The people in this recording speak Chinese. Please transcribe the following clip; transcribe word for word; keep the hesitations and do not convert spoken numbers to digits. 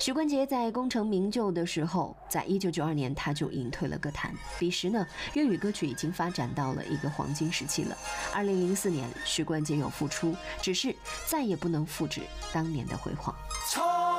许冠杰在功成名就的时候，在一九九二年他就隐退了歌坛。彼时呢，粤语歌曲已经发展到了一个黄金时期了。二零零四年，许冠杰有复出，只是再也不能复制当年的辉煌。